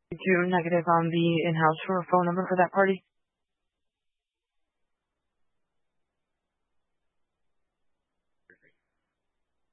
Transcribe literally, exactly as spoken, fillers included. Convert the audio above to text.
Two negative on the in-house for phone number for that party.